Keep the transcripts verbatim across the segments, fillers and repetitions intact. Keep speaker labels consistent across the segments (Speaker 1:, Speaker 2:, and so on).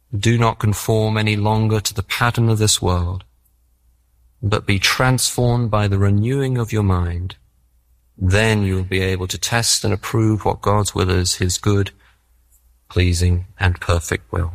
Speaker 1: Do not conform any longer to the pattern of this world, but be transformed by the renewing of your mind. Then you will be able to test and approve what God's will is, his good, pleasing, and perfect will.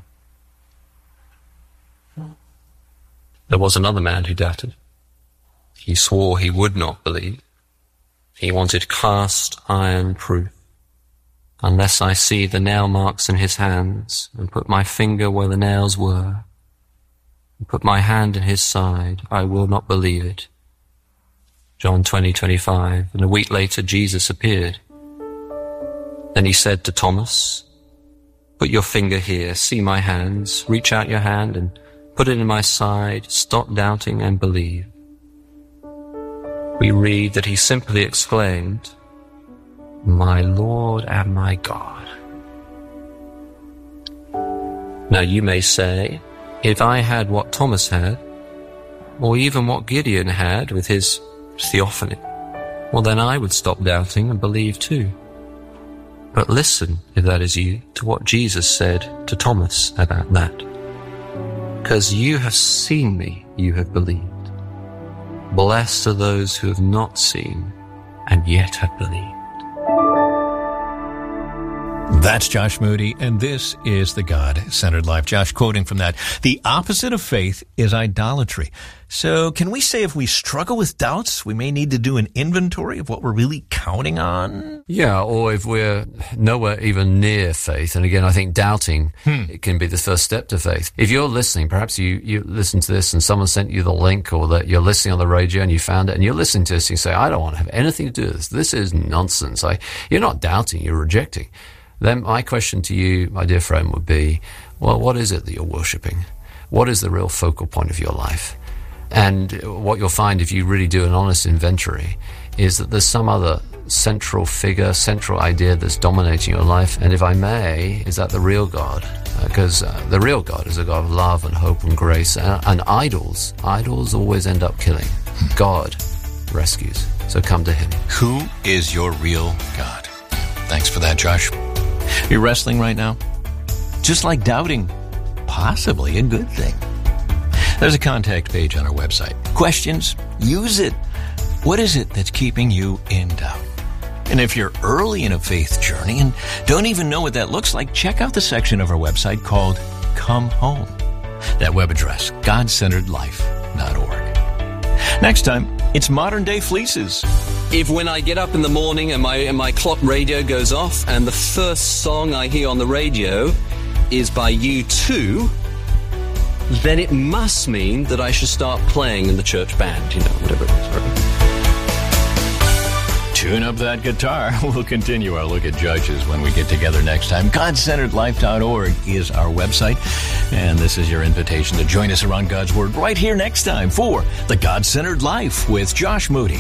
Speaker 1: There was another man who doubted. He swore he would not believe. He wanted cast iron proof. Unless I see the nail marks in his hands, and put my finger where the nails were, and put my hand in his side, I will not believe it. John twenty twenty-five. And a week later Jesus appeared. Then he said to Thomas, put your finger here, see my hands, reach out your hand and put it in my side, stop doubting and believe. We read that he simply exclaimed, my Lord and my God. Now you may say, if I had what Thomas had, or even what Gideon had with his theophany, well then I would stop doubting and believe too. But listen, if that is you, to what Jesus said to Thomas about that. Because you have seen me, you have believed. Blessed are those who have not seen and yet have believed.
Speaker 2: That's Josh Moody, and this is The God-Centered Life. Josh quoting from that. The opposite of faith is idolatry. So can we say if we struggle with doubts, we may need to do an inventory of what we're really counting on?
Speaker 1: Yeah, or if we're nowhere even near faith. And again, I think doubting, hmm. it can be the first step to faith. If you're listening, perhaps you, you listen to this and someone sent you the link, or that you're listening on the radio and you found it and you're listening to this and you say, I don't want to have anything to do with this. This is nonsense. I, you're not doubting, you're rejecting. Then my question to you, my dear friend, would be, well, what is it that you're worshipping? What is the real focal point of your life? And what you'll find if you really do an honest inventory is that there's some other central figure, central idea that's dominating your life. And if I may, is that the real God? Because uh, uh, the real God is a God of love and hope and grace. And, and idols, idols always end up killing. God rescues. So come to him.
Speaker 2: Who is your real God? Thanks for that, Josh. You're wrestling right now? Just like doubting, possibly a good thing. There's a contact page on our website. Questions? Use it. What is it that's keeping you in doubt? And if you're early in a faith journey and don't even know what that looks like, check out the section of our website called Come Home. That web address, god centered life dot org. Next time, it's Modern Day Fleeces.
Speaker 1: If when I get up in the morning and my and my clock radio goes off and the first song I hear on the radio is by U two, then it must mean that I should start playing in the church band, you know, whatever it is. Right?
Speaker 2: Tune up that guitar. We'll continue our look at Judges when we get together next time. god centered life dot org is our website. And this is your invitation to join us around God's Word right here next time for The God-Centered Life with Josh Moody.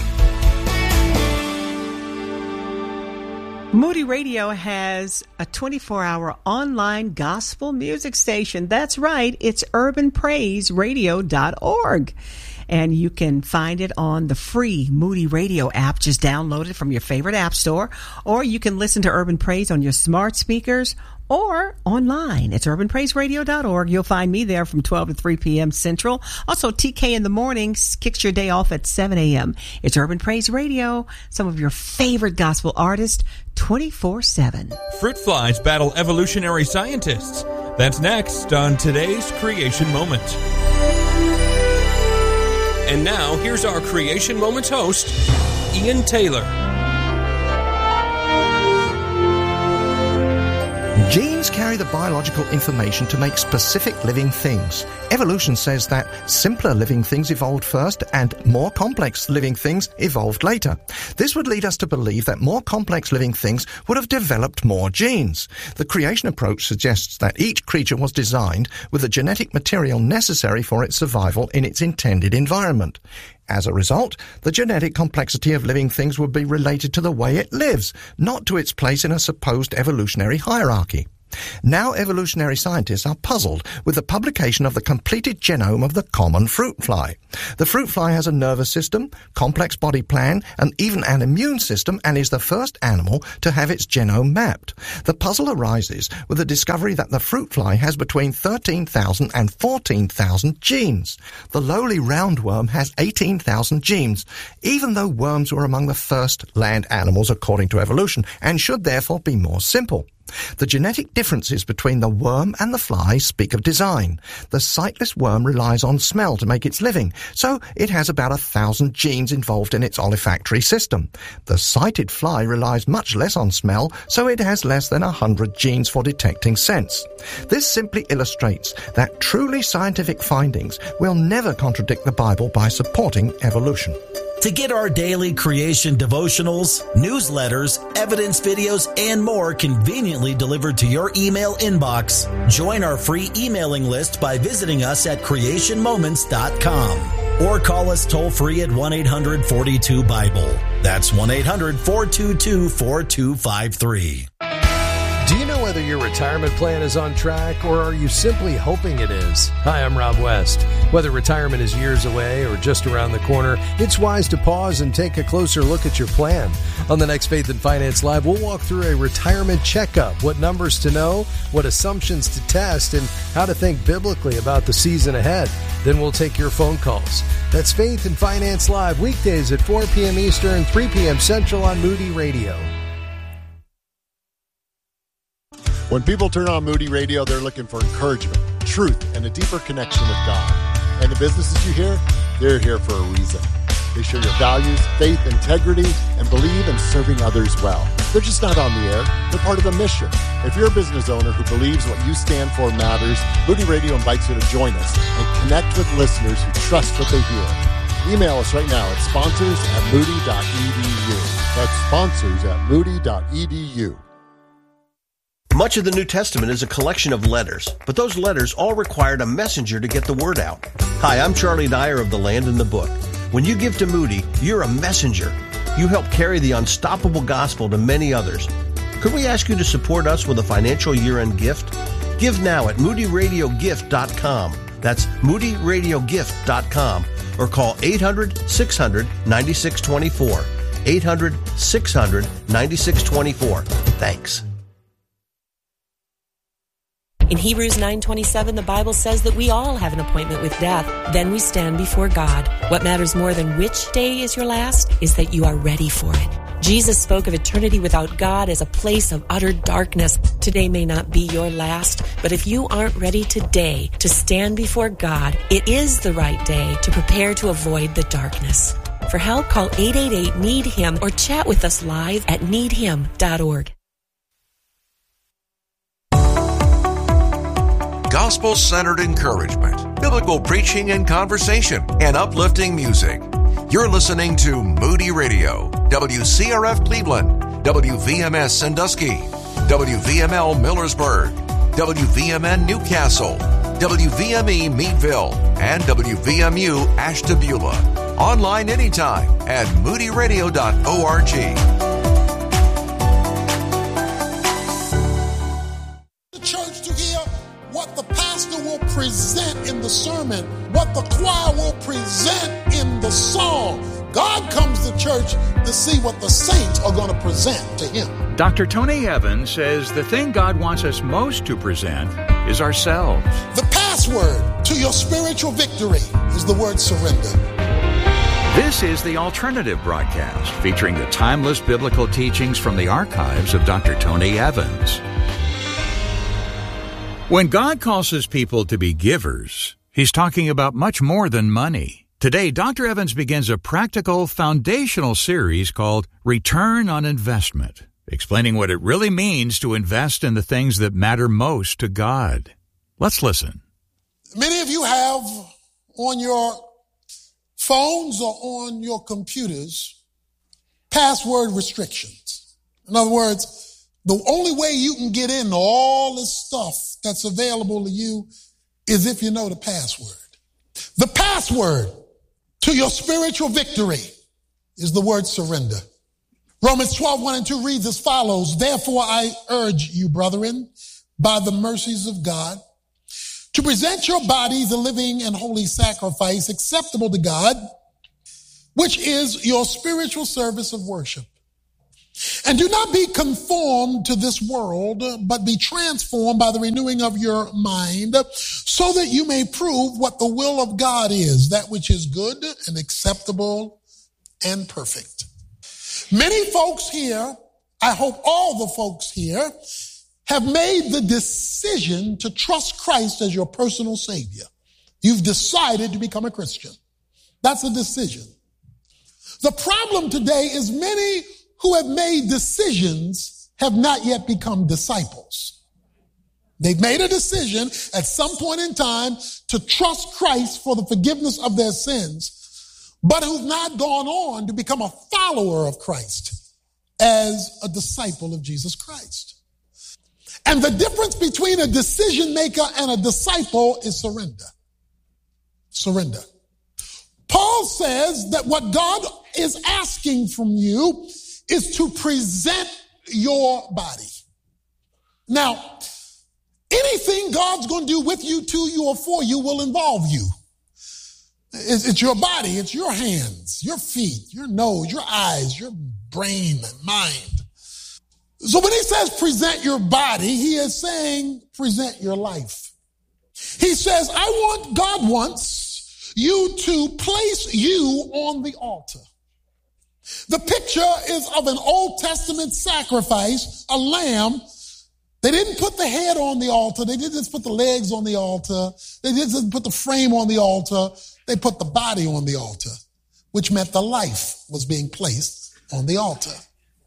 Speaker 3: Moody Radio has a twenty-four hour online gospel music station. That's right. It's urban praise radio dot org. And you can find it on the free Moody Radio app. Just download it from your favorite app store. Or you can listen to Urban Praise on your smart speakers or online. It's urban praise radio dot org. You'll find me there from twelve to three p.m. Central. Also, T K in the mornings kicks your day off at seven a.m. It's Urban Praise Radio. Some of your favorite gospel artists, twenty-four seven.
Speaker 4: Fruit flies battle evolutionary scientists. That's next on today's Creation Moment. And now, here's our Creation Moments host, Ian Taylor.
Speaker 5: Genes carry the biological information to make specific living things. Evolution says that simpler living things evolved first and more complex living things evolved later. This would lead us to believe that more complex living things would have developed more genes. The creation approach suggests that each creature was designed with the genetic material necessary for its survival in its intended environment. As a result, the genetic complexity of living things would be related to the way it lives, not to its place in a supposed evolutionary hierarchy. Now evolutionary scientists are puzzled with the publication of the completed genome of the common fruit fly. The fruit fly has a nervous system, complex body plan, and even an immune system, and is the first animal to have its genome mapped. The puzzle arises with the discovery that the fruit fly has between thirteen thousand and fourteen thousand genes. The lowly roundworm has eighteen thousand genes, even though worms were among the first land animals according to evolution, and should therefore be more simple. The genetic differences between the worm and the fly speak of design. The sightless worm relies on smell to make its living, so it has about a thousand genes involved in its olfactory system. The sighted fly relies much less on smell, so it has less than a hundred genes for detecting scents. This simply illustrates that truly scientific findings will never contradict the Bible by supporting evolution.
Speaker 6: To get our daily creation devotionals, newsletters, evidence videos, and more conveniently delivered to your email inbox, join our free emailing list by visiting us at creation moments dot com or call us toll-free at one eight hundred four two Bible. That's one eight hundred four two two four two five three.
Speaker 7: Do you know whether your retirement plan is on track, or are you simply hoping it is? Hi, I'm Rob West. Whether retirement is years away or just around the corner, it's wise to pause and take a closer look at your plan. On the next Faith and Finance Live, we'll walk through a retirement checkup, what numbers to know, what assumptions to test, and how to think biblically about the season ahead. Then we'll take your phone calls. That's Faith and Finance Live, weekdays at four p.m. Eastern, three p.m. Central on Moody Radio.
Speaker 8: When people turn on Moody Radio, they're looking for encouragement, truth, and a deeper connection with God. And the businesses you hear, they're here for a reason. They share your values, faith, integrity, and believe in serving others well. They're just not on the air. They're part of a mission. If you're a business owner who believes what you stand for matters, Moody Radio invites you to join us and connect with listeners who trust what they hear. Email us right now at sponsors at moody dot e d u. That's sponsors at moody dot e d u.
Speaker 9: Much of the New Testament is a collection of letters, but those letters all required a messenger to get the word out. Hi, I'm Charlie Dyer of The Land and the Book. When you give to Moody, you're a messenger. You help carry the unstoppable gospel to many others. Could we ask you to support us with a financial year-end gift? Give now at moody radio gift dot com. That's moody radio gift dot com. Or call eight hundred six hundred ninety-six twenty-four. eight hundred six hundred ninety-six twenty-four. Thanks.
Speaker 10: In Hebrews nine twenty-seven, the Bible says that we all have an appointment with death. Then we stand before God. What matters more than which day is your last is that you are ready for it. Jesus spoke of eternity without God as a place of utter darkness. Today may not be your last, but if you aren't ready today to stand before God, it is the right day to prepare to avoid the darkness. For help, call eight eight eight, need him or chat with us live at need him dot org.
Speaker 11: Gospel-centered encouragement, biblical preaching and conversation, and uplifting music. You're listening to Moody Radio, W C R F Cleveland, W V M S Sandusky, W V M L Millersburg, W V M N Newcastle, W V M E Meadville, and W V M U Ashtabula. Online anytime at moody radio dot org.
Speaker 12: Present in the sermon, what the choir will present in the song. God comes to church to see what the saints are going to present to him.
Speaker 13: Doctor Tony Evans says the thing God wants us most to present is ourselves.
Speaker 12: The password to your spiritual victory is the word surrender.
Speaker 13: This is the Alternative Broadcast, featuring the timeless biblical teachings from the archives of Doctor Tony Evans. When God calls his people to be givers, he's talking about much more than money. Today, Doctor Evans begins a practical, foundational series called Return on Investment, explaining what it really means to invest in the things that matter most to God. Let's listen.
Speaker 12: Many of you have on your phones or on your computers password restrictions. In other words, the only way you can get into all this stuff that's available to you is if you know the password. The password to your spiritual victory is the word surrender. Romans twelve, one and two reads as follows. Therefore I urge you, brethren, by the mercies of God, to present your bodies a living and holy sacrifice acceptable to God, which is your spiritual service of worship. And do not be conformed to this world, but be transformed by the renewing of your mind, so that you may prove what the will of God is, that which is good and acceptable and perfect. Many folks here, I hope all the folks here, have made the decision to trust Christ as your personal Savior. You've decided to become a Christian. That's a decision. The problem today is many who have made decisions have not yet become disciples. They've made a decision at some point in time to trust Christ for the forgiveness of their sins, but who've not gone on to become a follower of Christ as a disciple of Jesus Christ. And the difference between a decision maker and a disciple is surrender. Surrender. Paul says that what God is asking from you is to present your body. Now, anything God's going to do with you, to you, or for you will involve you. It's, it's your body, it's your hands, your feet, your nose, your eyes, your brain and mind. So when he says present your body, he is saying present your life. He says, I want, God wants you to place you on the altar. The picture is of an Old Testament sacrifice, a lamb. They didn't put the head on the altar. They didn't just put the legs on the altar. They didn't just put the frame on the altar. They put the body on the altar, which meant the life was being placed on the altar.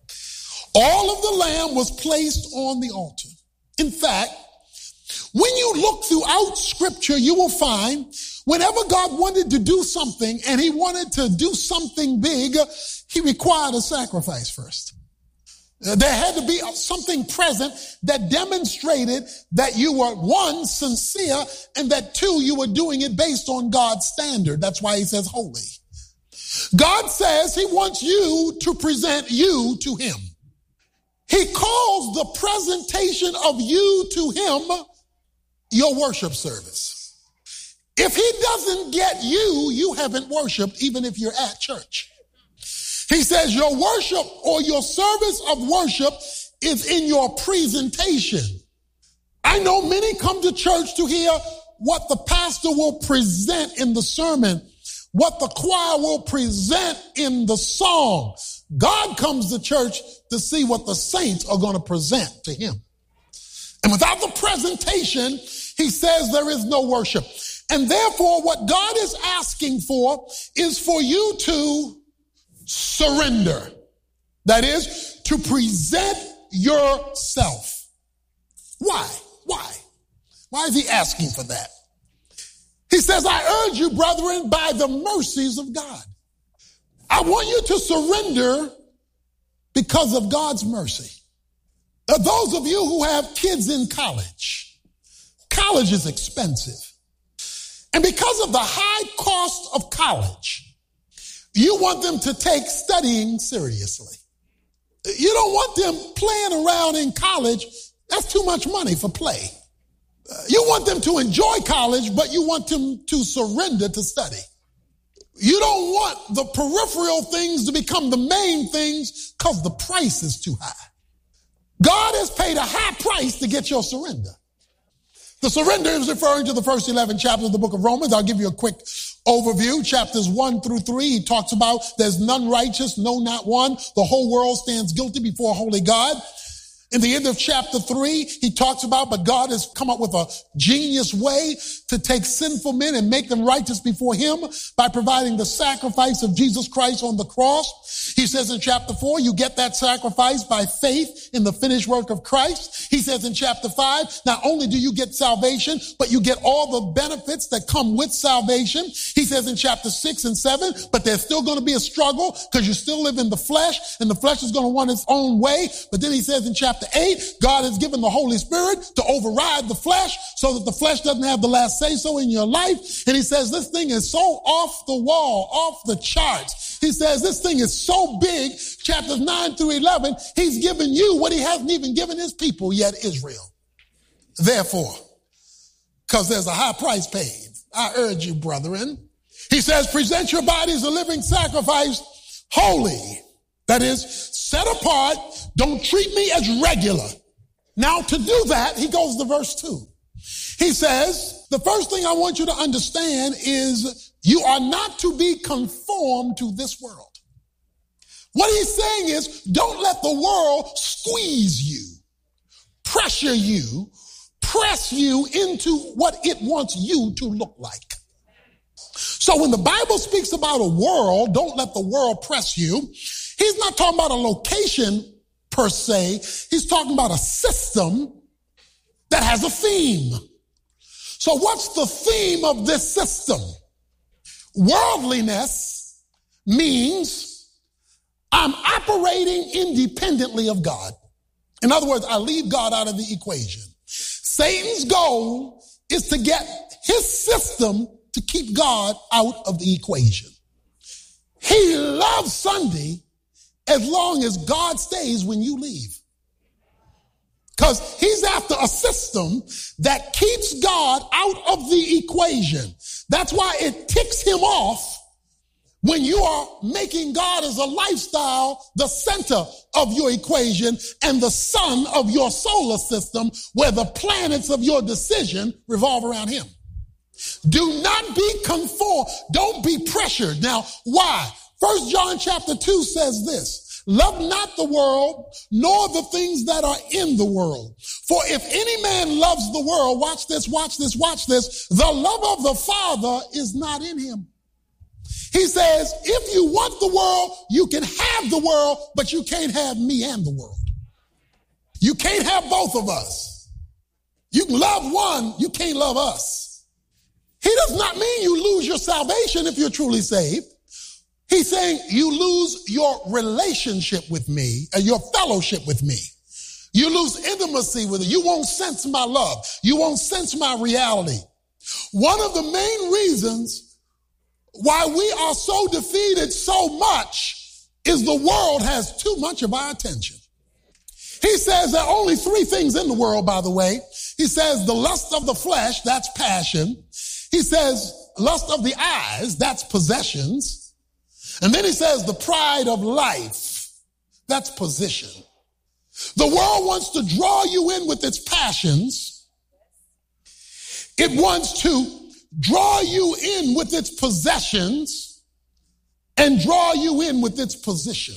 Speaker 12: All of the lamb was placed on the altar. In fact, when you look throughout Scripture, you will find whenever God wanted to do something and he wanted to do something big, he required a sacrifice first. There had to be something present that demonstrated that you were, one, sincere, and that, two, you were doing it based on God's standard. That's why he says holy. God says he wants you to present you to him. He calls the presentation of you to him your worship service. If he doesn't get you, you haven't worshiped, even if you're at church. He says your worship or your service of worship is in your presentation. I know many come to church to hear what the pastor will present in the sermon, what the choir will present in the song. God comes to church to see what the saints are going to present to him. And without the presentation, he says there is no worship. And therefore, what God is asking for is for you to surrender. That is, to present yourself. Why? Why? Why is he asking for that? He says, I urge you, brethren, by the mercies of God. I want you to surrender because of God's mercy. Uh, those of you who have kids in college, college is expensive. And because of the high cost of college, you want them to take studying seriously. You don't want them playing around in college. That's too much money for play. Uh, you want them to enjoy college, but you want them to surrender to study. You don't want the peripheral things to become the main things because the price is too high. God has paid a high price to get your surrender. The surrender is referring to the first eleven chapters of the book of Romans. I'll give you a quick overview. Chapters one through three, he talks about there's none righteous, no, not one. The whole world stands guilty before a holy God. In the end of chapter three, he talks about, but God has come up with a genius way to take sinful men and make them righteous before him by providing the sacrifice of Jesus Christ on the cross. He says in chapter four, you get that sacrifice by faith in the finished work of Christ. He says in chapter five, not only do you get salvation, but you get all the benefits that come with salvation. He says in chapter six and seven, but there's still going to be a struggle because you still live in the flesh and the flesh is going to want its own way. But then he says in chapter eight, God has given the Holy Spirit to override the flesh so that the flesh doesn't have the last say so in your life. And he says this thing is so off the wall, off the charts. He says this thing is so big, chapters nine through eleven, he's given you what he hasn't even given his people yet, Israel. therefore, because there's a high price paid. I urge you, brethren. He says, present your bodies a living sacrifice, holy. That is, set apart. Don't treat me as regular. Now, to do that, he goes to verse two. He says, the first thing I want you to understand is you are not to be conformed to this world. What he's saying is, don't let the world squeeze you, pressure you, press you into what it wants you to look like. So when the Bible speaks about a world, don't let the world press you. He's not talking about a location per se. He's talking about a system that has a theme. So what's the theme of this system? Worldliness means I'm operating independently of God. In other words, I leave God out of the equation. Satan's goal is to get his system to keep God out of the equation. He loves Sunday as long as God stays when you leave. Because he's after a system that keeps God out of the equation. That's why it ticks him off when you are making God as a lifestyle the center of your equation and the sun of your solar system, where the planets of your decision revolve around him. Do not be conformed. Don't be pressured. Now, why? First John chapter two says this. Love not the world, nor the things that are in the world. For if any man loves the world, watch this, watch this, watch this, the love of the Father is not in him. He says, if you want the world, you can have the world, but you can't have me and the world. You can't have both of us. You can love one, you can't love us. He does not mean you lose your salvation if you're truly saved. He's saying you lose your relationship with me, and your fellowship with me. You lose intimacy with it. You won't sense my love. You won't sense my reality. One of the main reasons why we are so defeated so much is the world has too much of our attention. He says there are only three things in the world, by the way. He says the lust of the flesh, that's passion. He says lust of the eyes, that's possessions. And then he says the pride of life, that's position. The world wants to draw you in with its passions. It wants to draw you in with its possessions and draw you in with its position.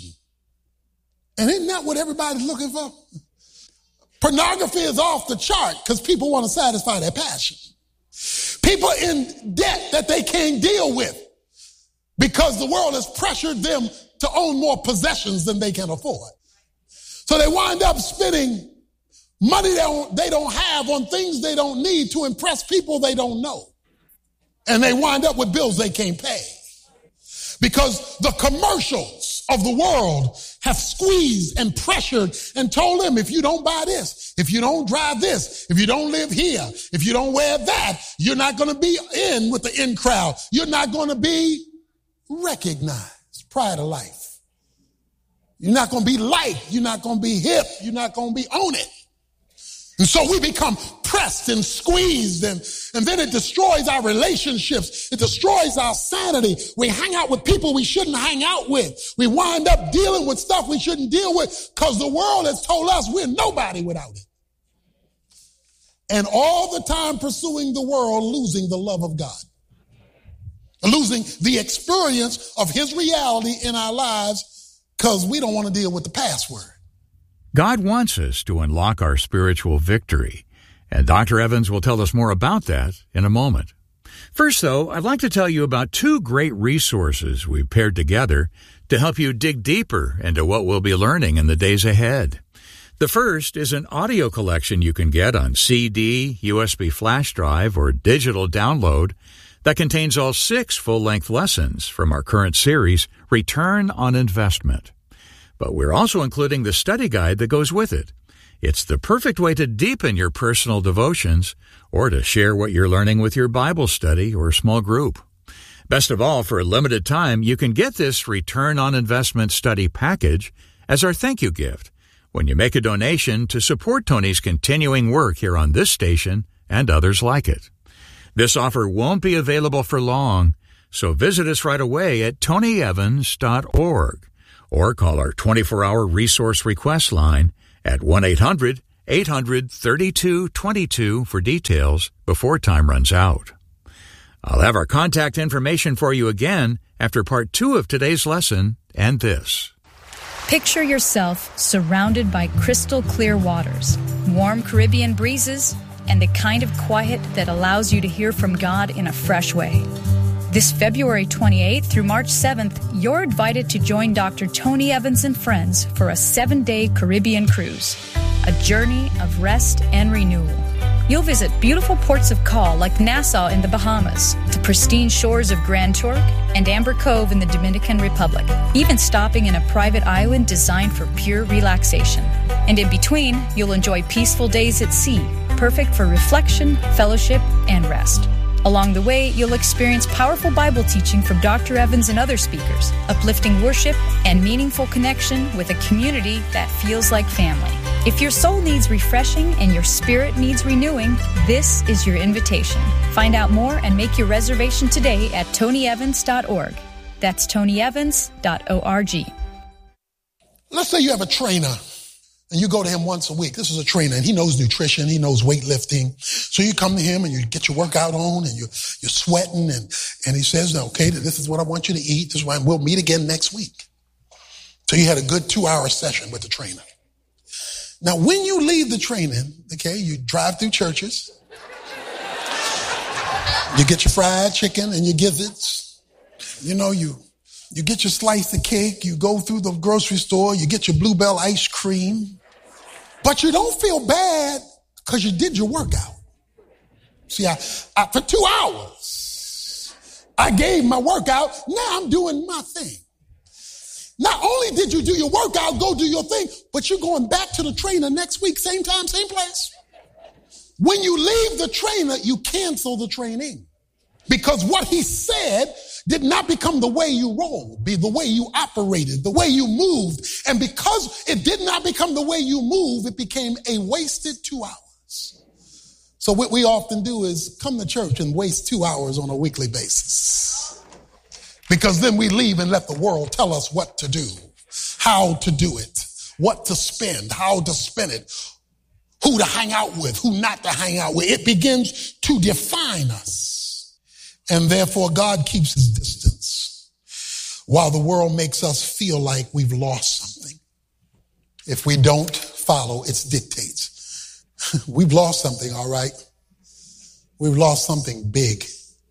Speaker 12: And isn't that what everybody's looking for? Pornography is off the chart because people want to satisfy their passion. People in debt that they can't deal with, because the world has pressured them to own more possessions than they can afford. So they wind up spending money they don't, they don't have on things they don't need to impress people they don't know. And they wind up with bills they can't pay. Because the commercials of the world have squeezed and pressured and told them, if you don't buy this, if you don't drive this, if you don't live here, if you don't wear that, you're not going to be in with the in crowd. You're not going to be recognized. Pride of life. You're not going to be liked. You're not going to be hip. You're not going to be on it. And so we become pressed and squeezed, and, and then it destroys our relationships. It destroys our sanity. We hang out with people we shouldn't hang out with. We wind up dealing with stuff we shouldn't deal with because the world has told us we're nobody without it. And all the time pursuing the world, losing the love of God. Losing the experience of his reality in our lives because we don't want to deal with the password.
Speaker 13: God wants us to unlock our spiritual victory, and Doctor Evans will tell us more about that in a moment. First, though, I'd like to tell you about two great resources we've paired together to help you dig deeper into what we'll be learning in the days ahead. The first is an audio collection you can get on C D, U S B flash drive, or digital download that contains all six full-length lessons from our current series, Return on Investment. But we're also including the study guide that goes with it. It's the perfect way to deepen your personal devotions or to share what you're learning with your Bible study or small group. Best of all, for a limited time, you can get this Return on Investment study package as our thank you gift when you make a donation to support Tony's continuing work here on this station and others like it. This offer won't be available for long, so visit us right away at tony evans dot org or call our twenty-four hour resource request line at one eight hundred eight hundred thirty-two twenty-two for details before time runs out. I'll have our contact information for you again after part two of today's lesson and this.
Speaker 14: Picture yourself surrounded by crystal clear waters, warm Caribbean breezes, and the kind of quiet that allows you to hear from God in a fresh way. This February twenty-eighth through March seventh, you're invited to join Doctor Tony Evans and friends for a seven-day Caribbean cruise, a journey of rest and renewal. You'll visit beautiful ports of call like Nassau in the Bahamas, the pristine shores of Grand Turk, and Amber Cove in the Dominican Republic, even stopping in a private island designed for pure relaxation. And in between, you'll enjoy peaceful days at sea, perfect for reflection, fellowship, and rest. Along the way, you'll experience powerful Bible teaching from Doctor Evans and other speakers, uplifting worship, and meaningful connection with a community that feels like family. If your soul needs refreshing and your spirit needs renewing, this is your invitation. Find out more and make your reservation today at tony evans dot org. That's tony evans dot org.
Speaker 12: Let's say you have a trainer and you go to him once a week. This is a trainer, and he knows nutrition. He knows weightlifting. So you come to him and you get your workout on and you're, you're sweating, and, and he says, okay, this is what I want you to eat. This is why we'll meet again next week. So you had a good two-hour session with the trainer. Now, when you leave the training, okay, you drive through churches. You get your fried chicken and your gizzards. You know, you you get your slice of cake. You go through the grocery store. You get your Bluebell ice cream. But you don't feel bad because you did your workout. See, I, I, for two hours, I gave my workout. Now I'm doing my thing. Not only did you do your workout, go do your thing, but you're going back to the trainer next week, same time, same place. When you leave the trainer, you cancel the training. Because what he said did not become the way you rolled, be the way you operated, the way you moved. And because it did not become the way you move, it became a wasted two hours. So what we often do is come to church and waste two hours on a weekly basis. Because then we leave and let the world tell us what to do, how to do it, what to spend, how to spend it, who to hang out with, who not to hang out with. It begins to define us. And therefore, God keeps his distance while the world makes us feel like we've lost something if we don't follow its dictates. We've lost something, all right? We've lost something big.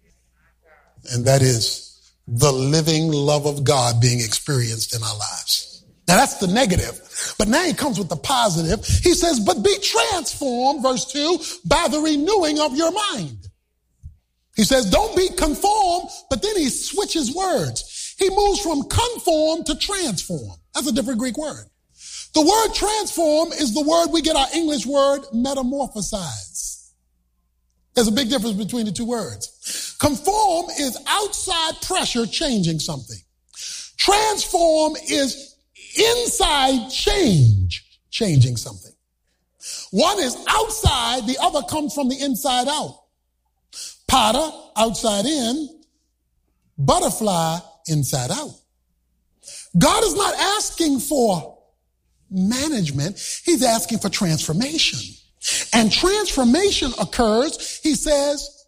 Speaker 12: And that is the living love of God being experienced in our lives. Now, that's the negative. But now he comes with the positive. He says, but be transformed, verse two, by the renewing of your mind. He says, don't be conformed, but then he switches words. He moves from conform to transform. That's a different Greek word. The word transform is the word we get our English word metamorphosize. There's a big difference between the two words. Conform is outside pressure changing something. Transform is inside change changing something. One is outside, the other comes from the inside out. Potter, outside in, butterfly, inside out. God is not asking for management. He's asking for transformation. And transformation occurs, he says,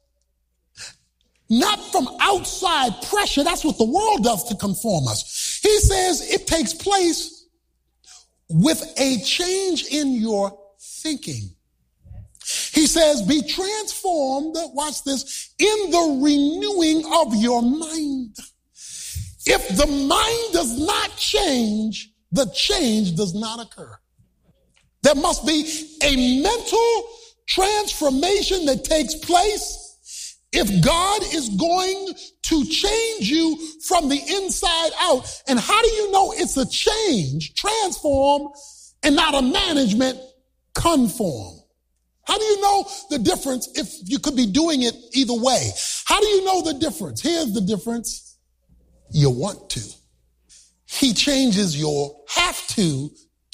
Speaker 12: not from outside pressure. That's what the world does to conform us. He says it takes place with a change in your thinking. He says, be transformed, watch this, in the renewing of your mind. If the mind does not change, the change does not occur. There must be a mental transformation that takes place if God is going to change you from the inside out. And how do you know it's a change, transform, and not a management, conform? How do you know the difference if you could be doing it either way? How do you know the difference? Here's the difference. You want to. He changes your have to to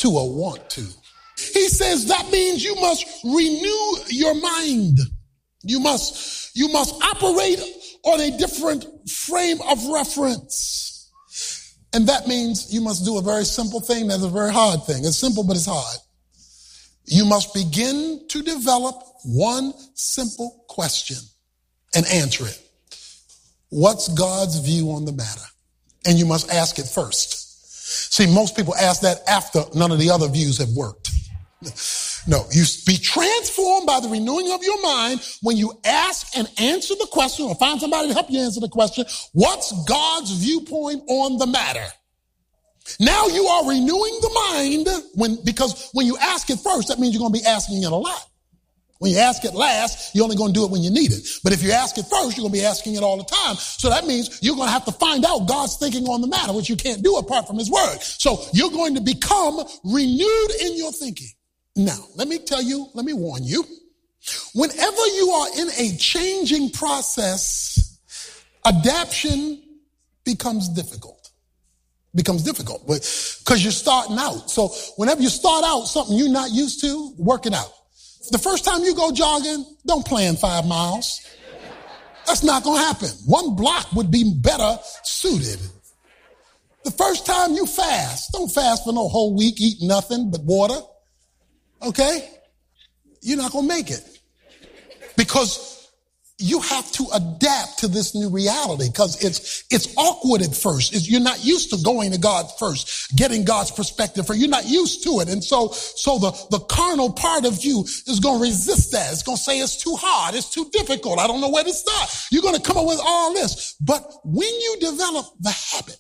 Speaker 12: to a want to. He says that means you must renew your mind. You must, you must operate on a different frame of reference. And that means you must do a very simple thing that's a very hard thing. It's simple, but it's hard. You must begin to develop one simple question and answer it. What's God's view on the matter? And you must ask it first. See, most people ask that after none of the other views have worked. No, you be transformed by the renewing of your mind when you ask and answer the question, or find somebody to help you answer the question, what's God's viewpoint on the matter? Now you are renewing the mind when, because when you ask it first, that means you're going to be asking it a lot. When you ask it last, you're only going to do it when you need it. But if you ask it first, you're going to be asking it all the time. So that means you're going to have to find out God's thinking on the matter, which you can't do apart from his word. So you're going to become renewed in your thinking. Now, let me tell you, let me warn you, whenever you are in a changing process, adaptation becomes difficult. Becomes difficult because you're starting out. So whenever you start out something you're not used to, work it out. The first time you go jogging, don't plan five miles. That's not going to happen. One block would be better suited. The first time you fast, don't fast for no whole week, eat nothing but water. Okay? You're not going to make it. Because you have to adapt to this new reality because it's it's awkward at first. It's, you're not used to going to God first, getting God's perspective first. You're not used to it. And so so the, the carnal part of you is going to resist that. It's going to say it's too hard. It's too difficult. I don't know where to start. You're going to come up with all this. But when you develop the habit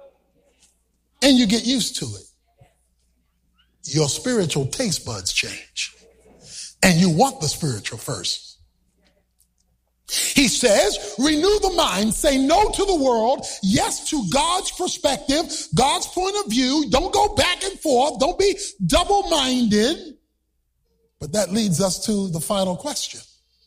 Speaker 12: and you get used to it, your spiritual taste buds change. And you want the spiritual first. He says, renew the mind, say no to the world, yes to God's perspective, God's point of view. Don't go back and forth. Don't be double-minded. But that leads us to the final question.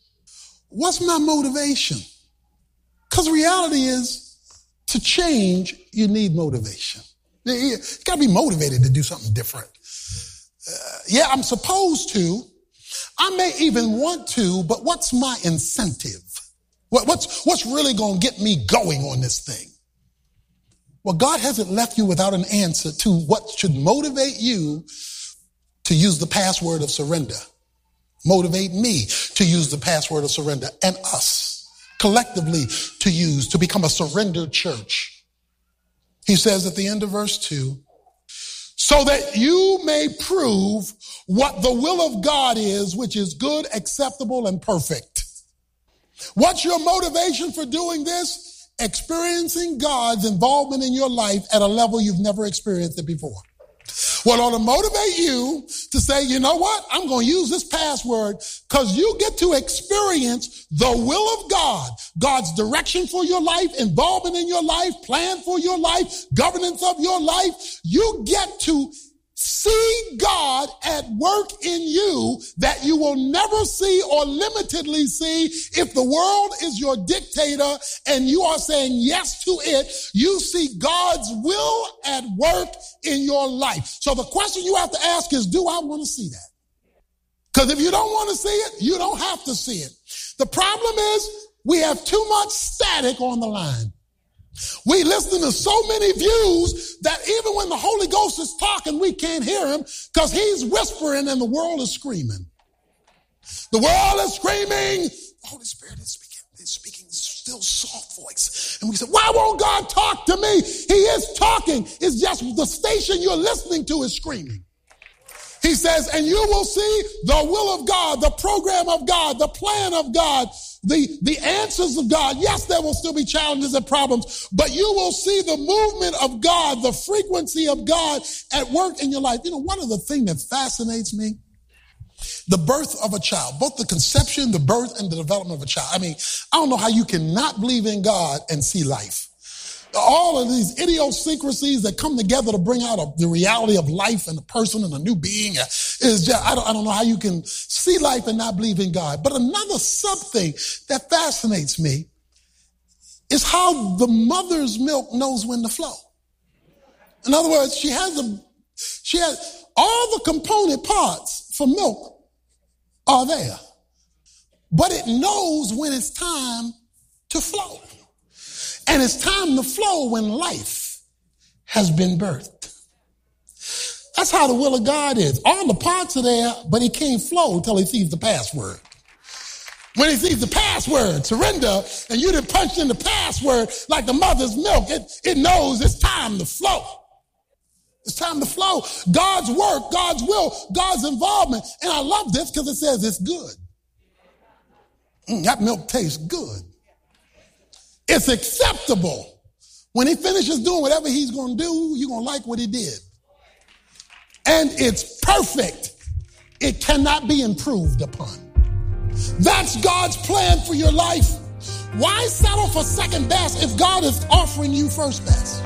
Speaker 12: What's my motivation? Because reality is, to change, you need motivation. You got to be motivated to do something different. Uh, yeah, I'm supposed to. I may even want to, but what's my incentive? What, what's, what's really going to get me going on this thing? Well, God hasn't left you without an answer to what should motivate you to use the password of surrender. Motivate me to use the password of surrender, and us collectively to use to become a surrendered church. He says at the end of verse two, so that you may prove what the will of God is, which is good, acceptable, and perfect. What's your motivation for doing this? Experiencing God's involvement in your life at a level you've never experienced it before. What ought to motivate you to say, you know what? I'm going to use this password because you get to experience the will of God, God's direction for your life, involvement in your life, plan for your life, governance of your life. You get to see God at work in you that you will never see or limitedly see if the world is your dictator and you are saying yes to it. You see God's will at work in your life. So the question you have to ask is, do I want to see that? Because if you don't want to see it, you don't have to see it. The problem is we have too much static on the line. We listen to so many views that even when the Holy Ghost is talking, we can't hear him because he's whispering and the world is screaming. The world is screaming. The Holy Spirit is speaking. He's speaking still soft voice. And we say, why won't God talk to me? He is talking. It's just the station you're listening to is screaming. He says, and you will see the will of God, the program of God, the plan of God, the, the answers of God. Yes, there will still be challenges and problems, but you will see the movement of God, the frequency of God at work in your life. You know, one of the things that fascinates me, the birth of a child, both the conception, the birth, and the development of a child. I mean, I don't know how you cannot believe in God and see life. All of these idiosyncrasies that come together to bring out a, the reality of life and a person and a new being is just, I don't, I don't know how you can see life and not believe in God. But another something that fascinates me is how the mother's milk knows when to flow. In other words, she has a, she has, All the component parts for milk are there. But it knows when it's time to flow. And it's time to flow when life has been birthed. That's how the will of God is. All the parts are there, but he can't flow until he sees the password. When he sees the password, surrender, and you done punched in the password like the mother's milk, it, it knows it's time to flow. It's time to flow. God's work, God's will, God's involvement. And I love this because it says it's good. Mm, that milk tastes good. It's acceptable. When he finishes doing whatever he's going to do, you're going to like what he did. And it's perfect. It cannot be improved upon. That's God's plan for your life. Why settle for second best if God is offering you first best?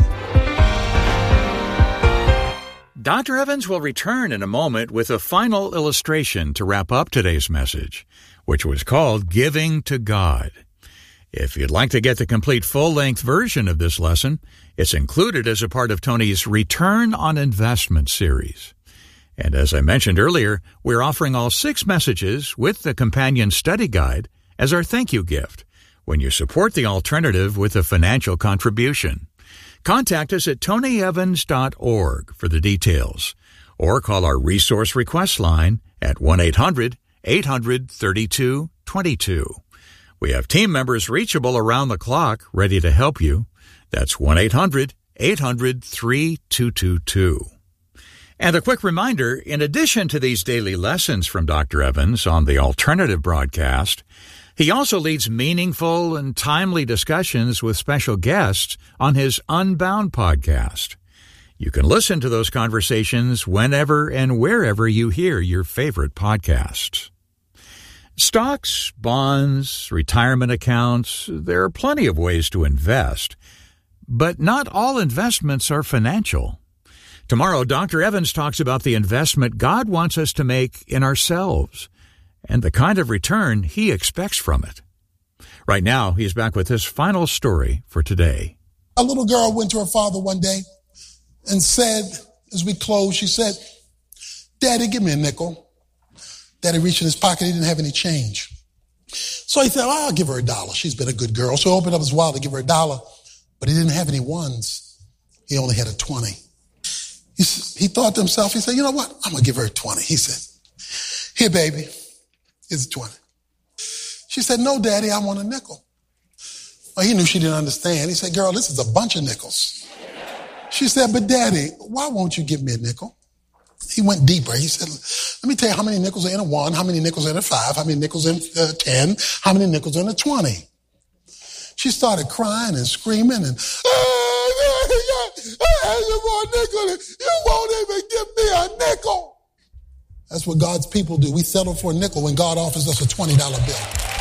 Speaker 13: Doctor Evans will return in a moment with a final illustration to wrap up today's message, which was called Giving to God. If you'd like to get the complete full-length version of this lesson, it's included as a part of Tony's Return on Investment series. And as I mentioned earlier, we're offering all six messages with the companion study guide as our thank you gift when you support the alternative with a financial contribution. Contact us at tony evans dot org for the details, or call our resource request line at one eight hundred eight hundred thirty-two twenty-two. We have team members reachable around the clock ready to help you. That's one eight hundred eight hundred three two two two. And a quick reminder, in addition to these daily lessons from Doctor Evans on the alternative broadcast, he also leads meaningful and timely discussions with special guests on his Unbound podcast. You can listen to those conversations whenever and wherever you hear your favorite podcasts. Stocks, bonds, retirement accounts, there are plenty of ways to invest, but not all investments are financial. Tomorrow, Doctor Evans talks about the investment God wants us to make in ourselves and the kind of return he expects from it. Right now, he's back with his final story for today.
Speaker 12: A little girl went to her father one day and said, as we closed, she said, "Daddy, give me a nickel." Daddy reached in his pocket. He didn't have any change. So he said, well, I'll give her a dollar. She's been a good girl. So he opened up his wallet to give her a dollar, but he didn't have any ones. He only had a twenty. He, he thought to himself, he said, you know what? I'm going to give her a twenty. He said, here, baby, here's a twenty. She said, no, Daddy, I want a nickel. Well, he knew she didn't understand. He said, girl, this is a bunch of nickels. She said, but Daddy, why won't you give me a nickel? He went deeper. He said, let me tell you how many nickels are in a one, how many nickels are in a five, how many nickels in a ten, how many nickels are in a twenty. She started crying and screaming and, I had you more nickel. You won't even give me a nickel. That's what God's people do. We settle for a nickel when God offers us a twenty dollar bill.